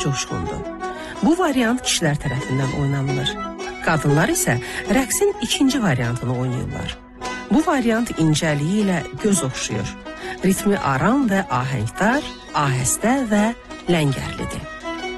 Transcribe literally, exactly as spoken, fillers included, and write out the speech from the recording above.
coşqundur. Bu variant kişilər tərəfindən oynanılır. Qadınlar isə rəqsin ikinci variantını oynayırlar. Bu variant incəliyi ilə göz oxşuyur. Ritmi aram və ahəngdar, ahəstə və ləngərlidir.